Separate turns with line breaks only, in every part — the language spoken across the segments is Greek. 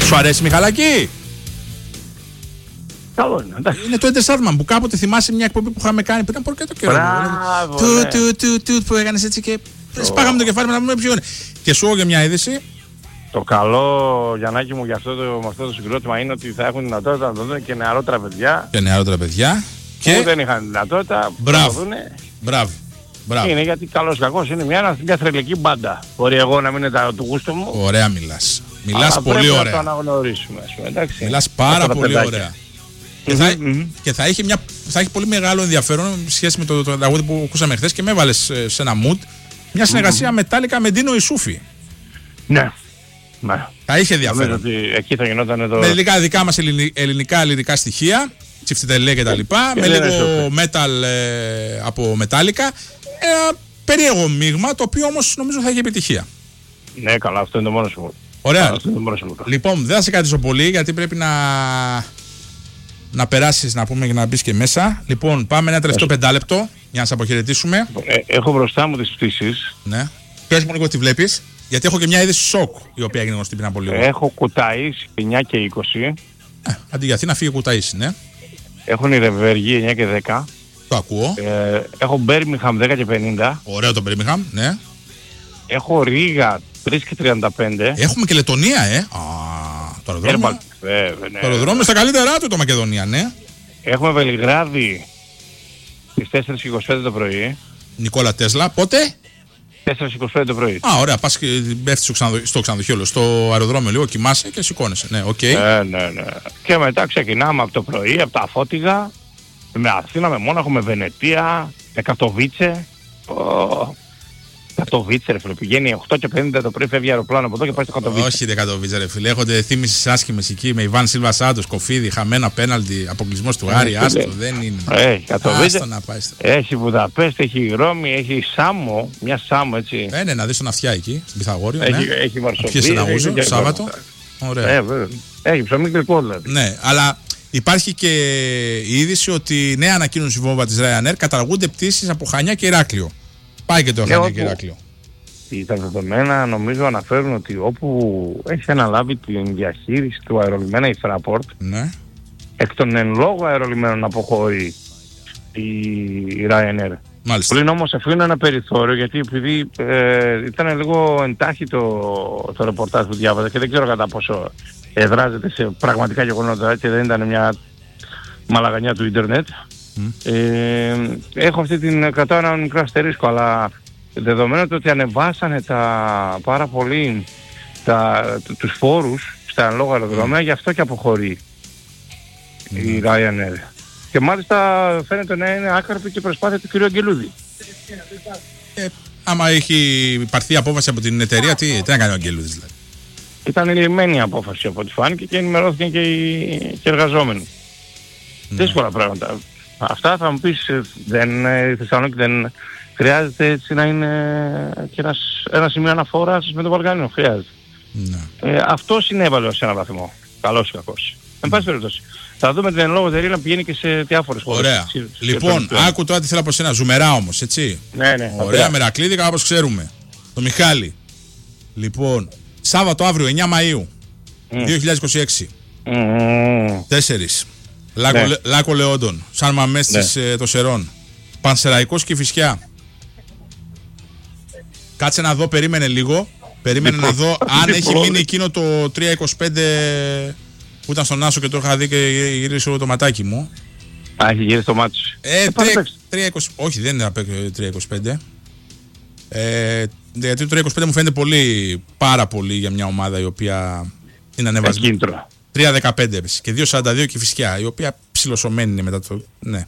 Σου αρέσει Μιχαλάκη?
Καλό είναι, εντάξει.
Είναι το Enter Sandman που κάποτε θυμάσαι μια εκπομπή που είχαμε κάνει πριν από αρκετό καιρό.
Μπράβο,
Του που έκανες έτσι και σπάγαμε το κεφάλι με να πούμε ποιο είναι. Και σου έχω και μια είδηση.
Το καλό, Γιαννάκη μου, για με αυτό το συγκρότημα είναι ότι θα έχουν δυνατότητα να το δουν και νεαρότερα παιδιά.
Και νεαρότερα παιδιά.
Που δεν είχαν δυνατότητα να το δουν.
Μπράβο.
Είναι γιατί καλός κακός είναι μια θρελική μπάντα. Μπορεί εγώ να μην είναι του γούστου μου.
Ωραία μιλάς. Μιλάς πολύ ωραία.
Να το αναγνωρίσουμε, εντάξει.
Μιλάς πάρα πολύ ωραία. Και θα έχει πολύ μεγάλο ενδιαφέρον σχέση με το τραγούδι που ακούσαμε χθες και με έβαλες σε ένα mood. Μια συνεργασία μετάλλικα με Ντίνο Ισούφη.
Ναι.
Θα είχε ενδιαφέρον.
Εκεί θα γινόταν εδώ.
Με δικά μας ελληνικά λυρικά στοιχεία, τσιφτετελέ και τα λοιπά, με λίγο metal από μετάλλικα. Περίεργο μείγμα, το οποίο όμως νομίζω θα έχει επιτυχία.
Ναι, καλά, αυτό είναι το μόνο σου.
Ωραία. Λοιπόν, δεν θα σε κρατήσω πολύ γιατί πρέπει να περάσεις, να πούμε, και να μπεις και μέσα. Λοιπόν, πάμε ένα τελευταίο 5 λεπτό για να σε αποχαιρετήσουμε.
Έχω μπροστά μου τις πτήσεις.
Ναι. Πες μου λίγο τι βλέπεις, γιατί έχω και μια είδηση σοκ η οποία έγινε γνωστή πριν από λίγο.
Έχω Κουταΐς 9 και 20.
Αντί για Αθήνα φύγει Κουταΐς, ναι.
Έχω Νιρεμβέργη 9 και 10.
Το ακούω.
Έχω Μπέρμιγχαμ 10 και 50.
Ωραίο το Μπέρμιγχαμ, ναι.
Έχω Ρίγα 3 και 35.
Έχουμε και Λετωνία, Το αεροδρόμιο. Το αεροδρόμιο στα καλύτερά του το Μακεδονία, ναι.
Έχουμε Βελιγράδι στις 4:25 το πρωί.
Νικόλα Τέσλα, πότε?
4:25 το πρωί.
Ωραία, πας και πέφτεις στο ξενοδοχείο, στο αεροδρόμιο λίγο, κοιμάσαι και σηκώνεσαι. Ναι, οκ.
Ναι. Και μετά ξεκινάμε από το πρωί, από τα Φώτιγα, με Αθήνα, με Μόναχο, με Βενετία, με Κατοβίτσε. Κατοβίτσε, ρε φίλε, πηγαίνει 8 και 50 το πρωί, φεύγει αεροπλάνο από εδώ και πάει στο Κατοβίτσε.
Όχι, δεν Κατοβίτσε, ρε φίλε. Έχονται θύμησες άσχημες εκεί με Ιβάν Σίλβα Σάντος, Κοφίδη, χαμένα πέναλτι, αποκλεισμός του Άρη. Άστο, δεν είναι.
Έχει Κατοβίτσε.
Να πάει
έχει Βουδαπέστη, έχει Ρώμη, έχει Σάμο, μια Σάμο έτσι.
Ναι, να δεις τον αυτιά εκεί, στην Πυθαγόριο.
Έχει Βαρσοβία.
Πιες ένα ούζο, Σάββατο. Ωραία.
Έχει ψωμί γλυκό δηλαδή.
Ναι, αλλά υπάρχει και η είδηση ότι νέα ανακοίνωση βόμβα της Ryanair, καταργούνται πτήσεις από Χανιά και Ηράκλειο. Πάει και το Χανιά και Ηράκλειο.
Τα δεδομένα νομίζω αναφέρουν ότι όπου έχει αναλάβει την διαχείριση του αερολιμένα η Fraport,
ναι,
εκ των εν λόγω αερολιμένων αποχωρεί η Ryanair.
Μάλιστα.
Πλην όμως αφήνω ένα περιθώριο γιατί επειδή ήταν λίγο εντάχει το ρεπορτάζ που διάβαζα και δεν ξέρω κατά πόσο εδράζεται σε πραγματικά γεγονότα και δεν ήταν μια μαλαγανιά του ίντερνετ. Έχω αυτή την κρατάω ένα μικρό αστερίσκο, αλλά δεδομένου ότι ανεβάσανε πάρα πολύ τους φόρους στα εν λόγω αεροδρόμια, γι' αυτό και αποχωρεί η Ryanair. Και μάλιστα φαίνεται να είναι άκαρπη και προσπάθεια του κ. Αγγελούδη.
Άμα έχει υπαρθεί απόφαση από την εταιρεία, τι να κάνει ο Αγγελούδης δηλαδή?
Ήταν λυμμένη απόφαση από ό,τι φάνηκε και ενημερώθηκαν και οι εργαζόμενοι. Δύσκολα πράγματα. Αυτά θα μου πεις, η Θεσσαλονίκη δεν χρειάζεται έτσι να είναι και ένα σημείο αναφοράς με το Βαλκάνιο. Χρειάζεται. Αυτό συνέβαλε ως έναν βαθμό. Καλός ή κακός. Εν πάση περιπτώσει. Θα δούμε την εν λόγω εταιρεία να πηγαίνει και σε διάφορες χώρες.
Ωραία. Λοιπόν, άκου τώρα τι θέλω από σένα. Ζουμερά όμως, έτσι.
Ναι.
Ωραία, μερακλίδικα όπως ξέρουμε. Το Μιχάλη. Λοιπόν, Σάββατο αύριο 9 Μαΐου 2026. 4. Λάκο Λεόντων. Σαν Μαμές της των Σερών. Πανσεραϊκός Κηφισιά. Κάτσε να δω, περίμενε λίγο. Περίμενε να δω αν έχει μείνει εκείνο το 325 που ήταν στον Άσο και το είχα δει και γύρισε το ματάκι μου.
Έχει γυρίσει το μάτι σου.
320, όχι, δεν είναι 325. Γιατί το 325 μου φαίνεται πάρα πολύ για μια ομάδα η οποία είναι ανεβασμένη. 3-15 έπεσε και 2-42 Κηφισιά, η οποία ψιλοσωμένη είναι μετά το... Ναι.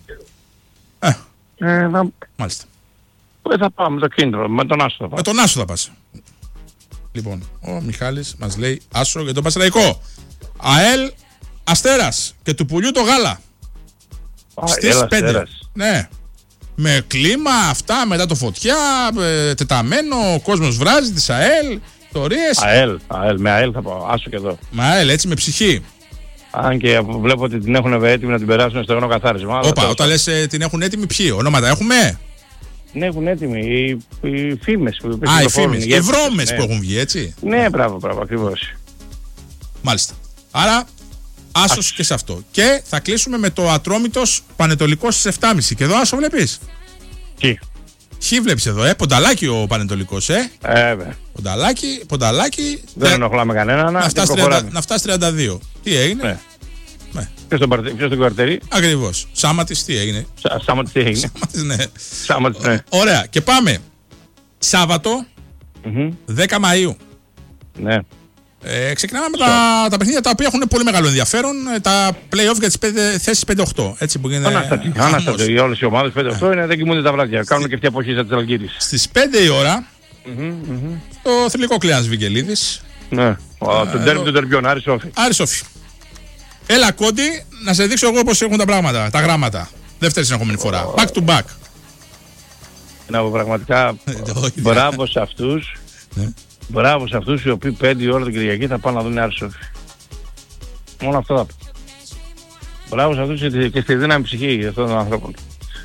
Μάλιστα.
Θα πάω με το κίνητρο, με τον Άσο θα πάω.
Με τον Άσο θα πας. Λοιπόν, ο Μιχάλης μας λέει Άσο για τον Πανσεραϊκό. ΑΕΛ Αστέρας και του πουλιού το γάλα. Στις 5. Ναι. Με κλίμα αυτά μετά το φωτιά, τεταμένο, ο κόσμος βράζει της ΑΕΛ, ιστορίες.
ΑΕΛ, με ΑΕΛ θα πάω, Άσο και εδώ.
Με ΑΕΛ, έτσι με ψυχή.
Αν και βλέπω ότι την έχουν έτοιμη να την περάσουν στο καθάρισμα.
Όπα, όταν λες την έχουν έτοιμη, ποιοι, ονόματα έχουμε?
Ναι, έχουν έτοιμοι οι φήμες που
οι φήμες, οι βρώμες που έχουν βγει, έτσι.
Ναι, μπράβο, ακριβώς.
Μάλιστα. Άρα, άσος και σε αυτό. Και θα κλείσουμε με το Ατρόμητος Πανετολικός στις 7.30. Και εδώ άσο βλέπεις. Χ βλέπεις εδώ, πονταλάκι ο Πανετολικός, Πονταλάκι.
Δεν ενοχλάμε κανέναν.
Να φτάσει 32. Τι έγινε.
Ναι. Ποιος τον κουαρτέρι.
Ακριβώς. Σάματης τι έγινε.
Σάματης τι έγινε.
Σάματης, ναι. Ωραία. Και πάμε. Σάββατο 10 Μαΐου.
Ναι.
Ξεκινάμε με τα παιχνίδια τα οποία έχουν πολύ μεγάλο ενδιαφέρον. Τα play-off για τις θέσεις 5-8. Έτσι που γίνεται.
Ανάστατη. Όλες οι ομάδες 5-8 δεν κοιμούνται τα βράδια. Κάνουν και αυτή αποχή σαν τις Αλγύρης.
Στις 5 η ώρα το θρυλικό Κλεάνας Βικελίδης.
Ναι. Το ντέρμπι του τερπιών. Άρη Σόφι.
Έλα Κόντι, να σε δείξω εγώ πώς έχουν τα πράγματα, τα γράμματα. Δεύτερη συνεχόμενη φορά. Back to back.
Να πω πραγματικά μπράβο σε αυτούς. Μπράβο σε αυτούς οι οποίοι 5 η ώρα την Κυριακή θα πάνε να δουν Άρη Σόφι. Μόνο αυτό θα πω. Μπράβο σε αυτούς και στη δύναμη ψυχή αυτών των ανθρώπων.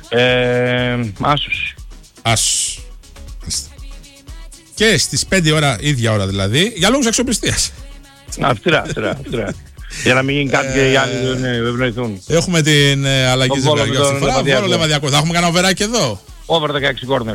Άσους.
Και στις 5 ώρα, ίδια ώρα δηλαδή, για λόγους αξιοπιστίας.
Αυστηρά. Για να μην γίνει κάτι και οι άλλοι δεν ευνοηθούν.
Έχουμε την αλλαγή ζευγαριού αυτή τη φορά. Βόλο Λεβαδιακό. Θα έχουμε κανένα οβεράκι εδώ.
Over 16 κόρνερ.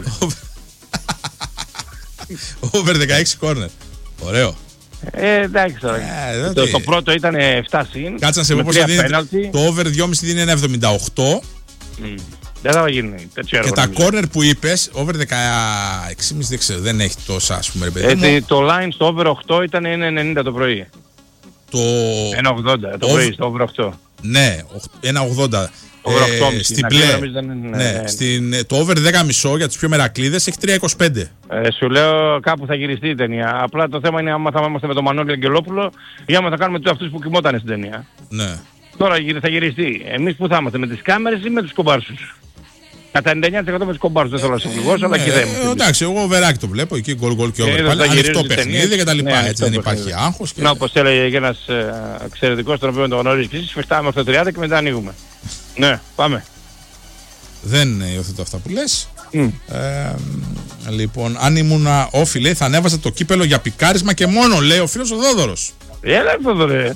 Over 16 κόρνερ. Ωραίο.
Εντάξει τώρα. Το πρώτο ήταν 7 συν.
Κάτσε να σε πω πώς θα δίνει. Το over 2,5 δίνει 1,78.
Δεν θα γίνει τέτοιο έργο.
Και τα corner που είπες, over 16,5 δεν ξέρω, δεν έχει τόσα ας πούμε ρε παιδί μου.
Το line στο over 8 ήταν 1,90 το πρωί. 1,80 το πρωί στο over 8.
Ναι, 1,80. Στην πλέ. Το over 10,5 για τους πιο μερακλείδες έχει 3,25.
Σου λέω κάπου θα γυριστεί η ταινία. Απλά το θέμα είναι άμα θα είμαστε με τον Μανώλη Αγγελόπουλο ή άμα θα κάνουμε αυτούς που κοιμότανε στην ταινία.
Ναι.
Τώρα θα γυριστεί. Εμείς που θα είμαστε, με τις κάμερες ή με τους κομπάρσους. Κατά 99% με τους κομπάρσους δεν θέλω να σε πληγώσω, αλλά και δεν μου.
Εντάξει, εγώ βεράκι το βλέπω εκεί, γκολ και over. Πάλι ανοιχτό παιχνίδι και τα λοιπά. Έτσι δεν υπάρχει άγχος.
Να, όπως έλεγε και ένας εξαιρετικός τον οποίο τον γνωρίζεις και εσείς, φεστάμε αυτό 30 και μετά ανοίγουμε. Ναι, πάμε.
Δεν υιοθετώ αυτά που λες. Λοιπόν, αν ήμουν όφι, λέει, θα ανέβαζα το κύπελο για πικάρισμα και μόνο, λέει ο φίλος ο Δόδωρος.
Έλα, Δόδωρε.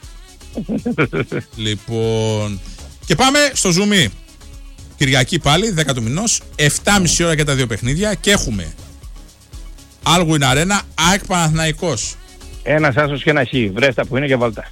Λοιπόν, και πάμε στο Zoom. Κυριακή πάλι, 10 του μηνός, 7,5 ώρα για τα δύο παιχνίδια και έχουμε Άλγουιν Αρένα, ΑΕΚ Παναθηναϊκός.
Ένας άσος και ένα χ, βρέστα που είναι και βάλτα.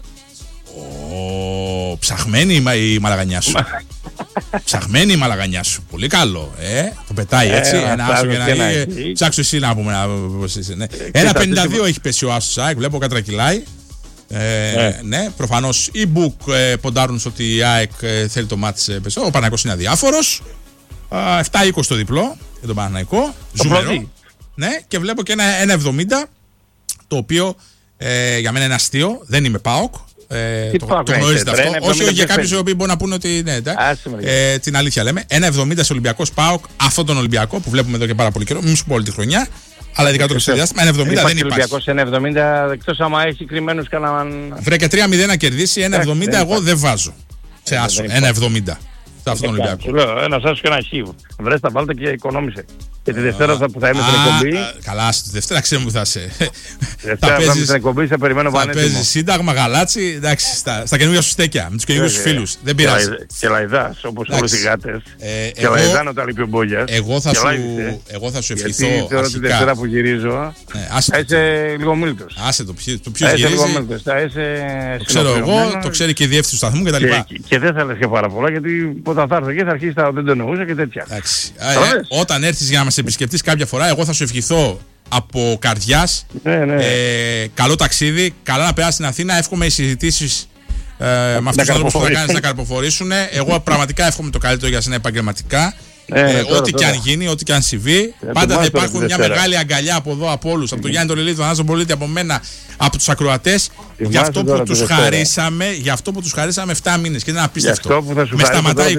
Ψαχμένη η μαλαγανιά σου. Ψαχμένη η μαλαγανιά σου. Πολύ καλό. Το πετάει έτσι. Ένα άσο και ένα χ. Ψάξου εσύ να πούμε. 1,52 έχει πέσει ο άσος ΑΕΚ, βλέπω κατρακυλάει. Ναι, προφανώς οι Μπουκ ποντάρουν στο ότι η ΑΕΚ θέλει το μάτς. Ο Παναθηναϊκός είναι αδιάφορος. 7,20 το διπλό για τον Παναθηναϊκό. Ζουμερό. Ναι, και βλέπω και ένα 1,70 το οποίο για μένα είναι αστείο. Δεν είμαι ΠΑΟΚ. Το γνωρίζετε αυτό. Όχι για κάποιους οι οποίοι μπορούν να πούνε ότι ναι, την αλήθεια λέμε. 1,70 σε Ολυμπιακός ΠΑΟΚ, αυτόν τον Ολυμπιακό που βλέπουμε εδώ και πάρα πολύ καιρό. Μην σου πω όλη τη χρονιά. Αλλά ειδικά το διάστημα 1,70 δεν υπάρχει.
Ολυμπιακός 1,70 εκτός άμα έχει κρυμμένους κανέναν.
Βρε και 3-0 να κερδίσει, 1,70 εγώ δεν βάζω. Σε άσο, 1,70. Σε αυτόν τον Ολυμπιακό.
Σου λέω, ένας άσος και ένα χ. Βρες τα βάλτε και οικονόμησε. Και τη Δευτέρα που θα είμαι στην εκπομπή.
Καλά, τη Δευτέρα ξέρουμε που θα είσαι.
Θα παίζεις στην εκπομπή, θα περιμένω πανέτοιμο.
Θα παίζεις Σύνταγμα, Γαλάτσι, εντάξει, στα καινούργια σου στέκια, με τους καινούργιους σου φίλους. Δεν πειράζει.
Και Λαϊδάς, όπως όλες οι γάτες. Και Λαϊδάνο τα λείπει ο Μπόγιας.
Εγώ θα σου ευχηθώ.
Γιατί τώρα τη Δευτέρα που γυρίζω, θα είσαι λίγο μίλητος.
Άσε το ποιος γυρίζει. Το ξέρω εγώ, το ξέρει και η διεύθυνση του σταθμού κτλ.
Και δεν θα λες και πάρα πολλά, γιατί όταν θα έρθω εκεί θα αρχίσει δεν το εννοούσα και τέτοια.
Όταν έρθεις για να μας επισκεφτείς κάποια φορά, εγώ θα σου ευχηθώ από καρδιάς. Καλό ταξίδι, καλά να περάσεις στην Αθήνα. Εύχομαι οι συζητήσεις με αυτούς τους ανθρώπους που θα κάνεις να καρποφορήσουν. Εγώ πραγματικά εύχομαι το καλύτερο για σένα επαγγελματικά. Ό,τι και αν γίνει, ό,τι και αν συμβεί, πάντα θα υπάρχουν μια μεγάλη αγκαλιά από εδώ, από όλους. Από τον Γιάννη τον Λελίδη, τον Άζο Πολίτη, από μένα, από τους ακροατές. Για αυτό που τους χαρίσαμε 7 μήνες. Και ήταν απίστευτο. Με σταματάει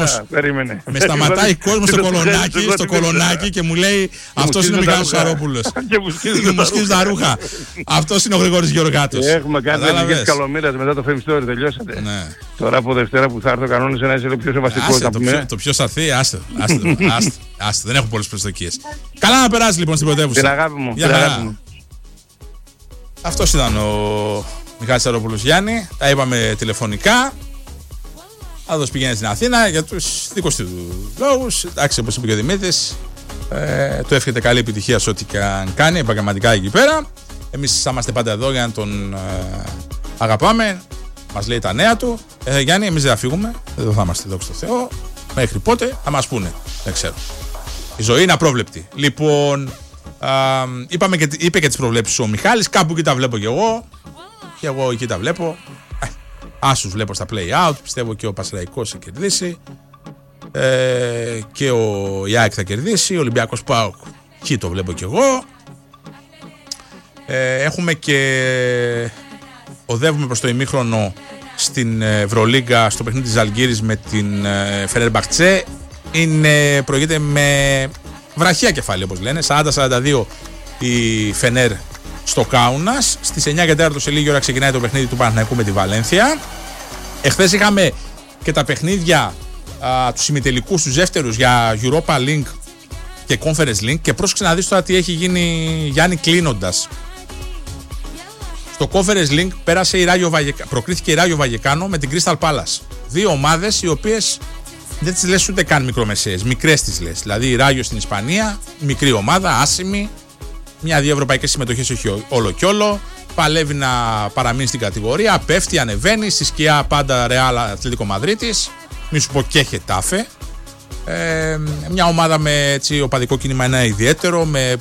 κόσμος στο κολονάκι και μου λέει αυτός είναι ο Μιχάλης Σαρόπουλος. Και μου σκίζουν τα ρούχα. Αυτός είναι ο Γρηγόρης Γεωργάτος.
Έχουμε κάνει τελικές καλομήρας μετά το Fame Story, τελειώσατε. Τώρα από Δευτέρα που θα έρθω κανόνισε να είσαι λίγο πιο σεβαστικός.
Το ποιος θα έρθει, άστε, δεν έχω πολλές προσδοκίες. Καλά να περάσει λοιπόν στην πρωτεύουσα.
Την αγάπη μου.
Αυτός ήταν ο Μιχάλης Σαρόπουλος Γιάννη, τα είπαμε τηλεφωνικά. Άδος πηγαίνει στην Αθήνα για τους δικούς του λόγους. Εντάξει, όπως είπε και ο Δημήτρης, του εύχεται καλή επιτυχία σε ό,τι κάνει επαγγελματικά εκεί πέρα. Εμείς θα είμαστε πάντα εδώ για να τον αγαπάμε. Μας λέει τα νέα του. Γιάννη, εμείς δεν θα φύγουμε. Δεν θα είμαστε, δόξα τω Θεώ. Μέχρι πότε θα μας πούνε. Δεν ξέρω. Η ζωή είναι απρόβλεπτη. Λοιπόν, είπε και τις προβλέψεις ο Μιχάλης. Κάπου εκεί τα βλέπω κι εγώ. Και εγώ εκεί τα βλέπω. Άσους βλέπω στα play-out. Πιστεύω και ο Πανσεραϊκός θα κερδίσει. Και ο Ιάκ θα κερδίσει. Ο Ολυμπιακός ΠΑΟΚ. Εκεί το βλέπω κι εγώ. Έχουμε και οδεύουμε προς το ημίχρονο στην Ευρωλίγκα στο παιχνίδι της Ζαλγκίρης με την Φενέρμπαχτσε. Προηγείται με βραχία κεφάλι, όπως λένε. 40-42 η Φενέρ στο Κάουνας. Στις 9 και 4 σε λίγη ώρα ξεκινάει το παιχνίδι του Παναθηναϊκού με τη Βαλένθια. Εχθές είχαμε και τα παιχνίδια τους ημιτελικούς, τους δεύτερους για Europa League και Conference League. Και πρόσεξε να δεις τώρα τι έχει γίνει, Γιάννη, κλείνοντας. Στο Conference League προκρίθηκε η Ράγιο Βαγεκάνο με την Crystal Palace. Δύο ομάδες οι οποίες δεν τις λες ούτε καν μικρομεσαίες, μικρές τις λες. Δηλαδή η Ράγιο στην Ισπανία, μικρή ομάδα, άσημη, μια-δύο ευρωπαϊκές συμμετοχές έχει όλο κι όλο. Παλεύει να παραμείνει στην κατηγορία, πέφτει, ανεβαίνει, στη σκιά πάντα Ρεάλ Ατλέτικο Μαδρίτης, μη σου πω και Χετάφε. Μια ομάδα με έτσι, οπαδικό κίνημα ένα ιδιαίτερο, με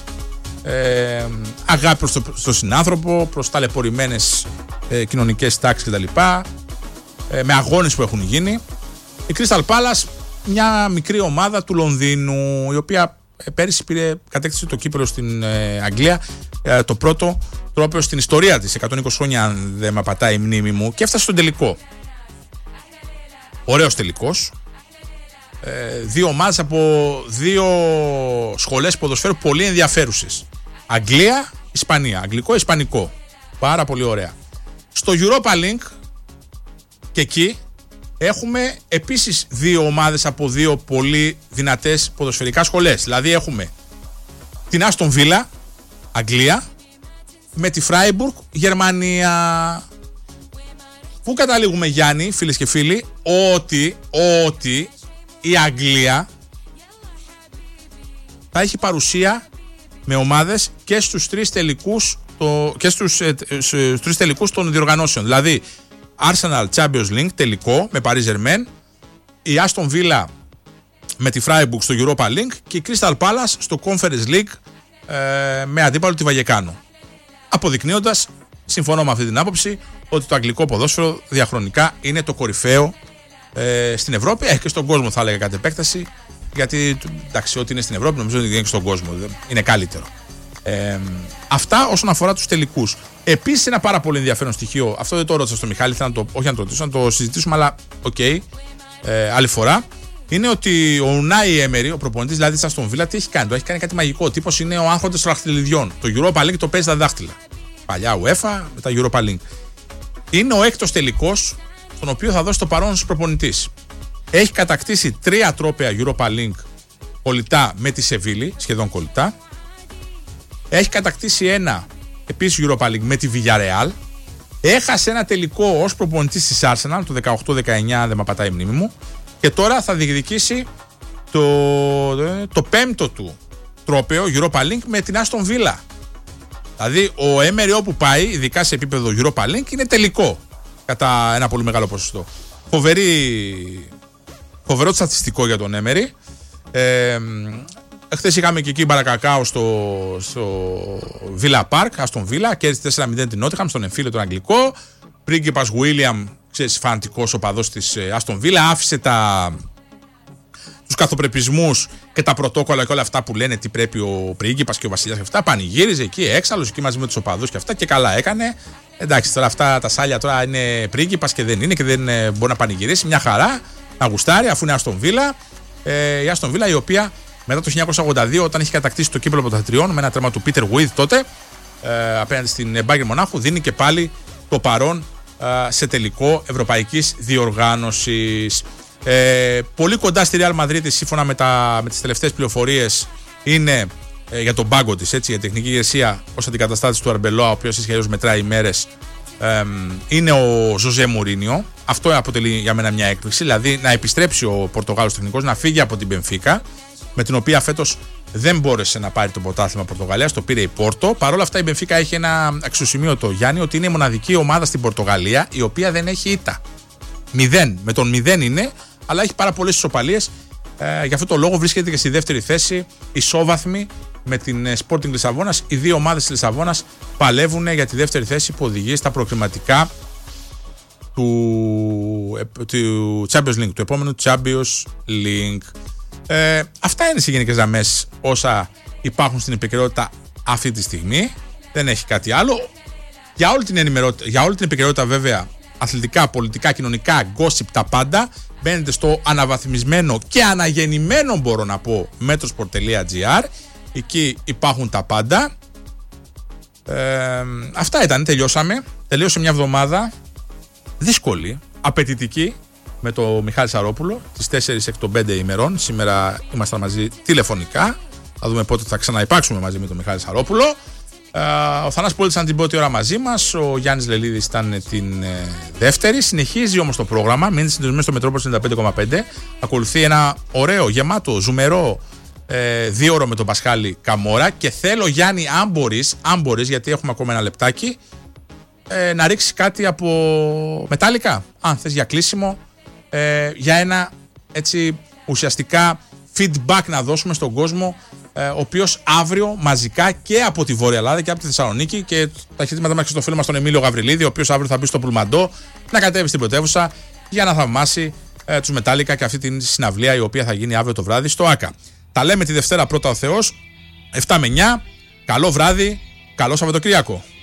αγάπη προς τον συνάνθρωπο, προς ταλαιπωρημένες κοινωνικές τάξεις κτλ. Με αγώνες που έχουν γίνει. Η Crystal Palace, μια μικρή ομάδα του Λονδίνου, η οποία πέρυσι κατέκτησε το κύπελλο στην Αγγλία, το πρώτο τρόπαιο στην ιστορία της, 120 χρόνια αν δεν με απατάει η μνήμη μου, και έφτασε στον τελικό. Ωραίος τελικός. Δύο ομάδες από δύο σχολές ποδοσφαίρου πολύ ενδιαφέρουσες. Αγγλία, Ισπανία. Αγγλικό, Ισπανικό. Πάρα πολύ ωραία. Στο Europa League και εκεί έχουμε επίσης δύο ομάδες από δύο πολύ δυνατές ποδοσφαιρικά σχολές. Δηλαδή έχουμε την Άστον Βίλα, Αγγλία, με τη Φράιμπουργκ, Γερμανία. Πού καταλήγουμε, Γιάννη, φίλες και φίλοι, ότι η Αγγλία θα έχει παρουσία με ομάδες και στους τρεις τελικούς των διοργανώσεων. Δηλαδή Arsenal Champions League τελικό με Paris Germain, η Aston Villa με τη Freiburg στο Europa League και η Crystal Palace στο Conference League με αντίπαλο τη Βαγεκάνο. Αποδεικνύοντας, συμφωνώ με αυτή την άποψη, ότι το αγγλικό ποδόσφαιρο διαχρονικά είναι το κορυφαίο στην Ευρώπη και στον κόσμο, θα έλεγα κατ' επέκταση, γιατί εντάξει, ό,τι είναι στην Ευρώπη νομίζω ότι είναι και στον κόσμο, είναι καλύτερο. Αυτά όσον αφορά τους τελικούς. Επίσης, ένα πάρα πολύ ενδιαφέρον στοιχείο, αυτό δεν το ρώτησα στο Μιχάλη, όχι να το ρωτήσω, να το συζητήσουμε, αλλά άλλη φορά. Είναι ότι ο Ουνάι Έμερι, ο προπονητής δηλαδή της Αστον Βίλα, τι έχει κάνει? Το έχει κάνει κάτι μαγικό. Ο τύπος είναι ο άρχοντας των δαχτυλιδιών. Το Europa League το παίζει στα δάχτυλα. Παλιά UEFA, μετά Europa League. Είναι ο έκτος τελικός, στον οποίο θα δώσει το παρόν στους προπονητής. Έχει κατακτήσει 3 τρόπαια Europa League κολλητά με τη Σεβίλη, σχεδόν κολλητά. Έχει κατακτήσει ένα επίσης Europa League με τη Villarreal. Έχασε ένα τελικό ως προπονητής της Arsenal το 18-19, δεν με απατάει η μνήμη μου. Και τώρα θα διεκδικήσει το πέμπτο του τρόπαιο Europa League με την Aston Villa. Δηλαδή ο Έμερι όπου πάει, ειδικά σε επίπεδο Europa League, είναι τελικό κατά ένα πολύ μεγάλο ποσοστό. Φοβερό στατιστικό για τον Έμερι. Χθες είχαμε και εκεί Μπαρακακάο στο Villa Park, Aston Villa, κέρδισε 4-0 την Nottingham στον εμφύλιο τον Αγγλικό. Πρίγκιπας William, ξέρεις, φανατικός οπαδός της Aston Villa, άφησε τους καθοπρεπισμούς και τα πρωτόκολλα και όλα αυτά που λένε τι πρέπει ο πρίγκιπας και ο βασιλιάς και αυτά. Πανηγύριζε εκεί έξαλλος, εκεί μαζί με τους οπαδούς και αυτά, και καλά έκανε. Εντάξει, τώρα αυτά τα σάλια τώρα είναι πρίγκιπας και δεν είναι και δεν μπορεί να πανηγυρίσει. Μια χαρά, να γουστάρει, αφού είναι Aston Villa. Η Aston Villa, η οποία μετά το 1982, όταν έχει κατακτήσει το κύπελλο πρωταθλητριών με ένα τέρμα του Peter With τότε απέναντι στην Bayern Μονάχου, δίνει και πάλι το παρόν σε τελικό ευρωπαϊκής διοργάνωσης. Πολύ κοντά στη Real Madrid, σύμφωνα με τις τελευταίες πληροφορίες, είναι για τον πάγκο της, έτσι, για τεχνική ηγεσία ως αντικαταστάτης του Αρμπελόα, ο οποίος ισχυρός μετράει ημέρες, είναι ο Ζωζέ Μουρίνιο. Αυτό αποτελεί για μένα μια έκπληξη. Δηλαδή να επιστρέψει ο Πορτογάλος τεχνικός, να φύγει από την Μπενφίκα, με την οποία φέτος δεν μπόρεσε να πάρει το πρωτάθλημα Πορτογαλίας, το πήρε η Πόρτο. Παρ' όλα αυτά η Μπενφίκα έχει ένα αξιοσημείωτο, Γιάννη, ότι είναι η μοναδική ομάδα στην Πορτογαλία η οποία δεν έχει ήττα. 0. Με τον 0 είναι, αλλά έχει πάρα πολλές ισοπαλίες. Γι' αυτό το λόγο βρίσκεται και στη δεύτερη θέση, ισόβαθμη με την Sporting Λισαβόνας. Οι δύο ομάδες της Λισαβόνας παλεύουν για τη δεύτερη θέση που οδηγεί στα προκριματικά του Champions League, του επόμενου Champions League. Αυτά είναι σε γενικές γραμμές όσα υπάρχουν στην επικαιρότητα αυτή τη στιγμή. Δεν έχει κάτι άλλο. Για όλη την επικαιρότητα βέβαια, αθλητικά, πολιτικά, κοινωνικά, gossip, τα πάντα, μπαίνετε στο αναβαθμισμένο και αναγεννημένο, μπορώ να πω, metrosport.gr. Εκεί υπάρχουν τα πάντα. Αυτά ήταν, τελειώσαμε. Τελείωσε μια εβδομάδα δύσκολη, απαιτητική, με το Μιχάλη Σαρόπουλο, τις 4 εκ των 5 ημερών. Σήμερα ήμασταν μαζί τηλεφωνικά. Θα δούμε πότε θα ξαναυπάρξουμε μαζί με τον Μιχάλη Σαρόπουλο. Ο Θανάσης Πόλης ήταν την πρώτη ώρα μαζί μας. Ο Γιάννης Λελίδης ήταν την δεύτερη. Συνεχίζει όμως το πρόγραμμα. Μείνετε συντονισμένοι στο Μετρόπολη 95,5. Ακολουθεί ένα ωραίο, γεμάτο, ζουμερό 2ωρο με τον Πασχάλη Καμόρα. Και θέλω, Γιάννη, αν μπορείς, γιατί έχουμε ακόμα ένα λεπτάκι, να ρίξει κάτι από Μετάλλικα, αν θες, για κλείσιμο, για ένα έτσι ουσιαστικά feedback να δώσουμε στον κόσμο, ο οποίος αύριο μαζικά και από τη Βόρεια Ελλάδα και από τη Θεσσαλονίκη, και τα χαιρετήματα μας και στο φίλο μας τον Εμίλιο Γαβριλίδη, ο οποίος αύριο θα μπει στο Πουλμαντό να κατέβει στην πρωτεύουσα για να θαυμάσει τους Μετάλλικα και αυτή την συναυλία η οποία θα γίνει αύριο το βράδυ στο ΆΚΑ. Τα λέμε τη Δευτέρα πρώτα ο Θεός, 7 με 9. Καλό βράδυ, καλό Σαββατοκύριακο.